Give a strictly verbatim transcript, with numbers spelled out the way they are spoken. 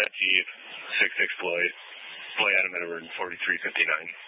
Jeep, six six Floyd, Floyd Adam Edward, forty-three fifty-nine.